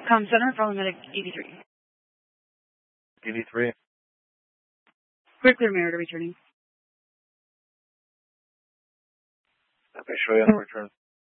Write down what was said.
Com Center, following medic 83. 83. Clear Merida returning. Okay, show you on the return.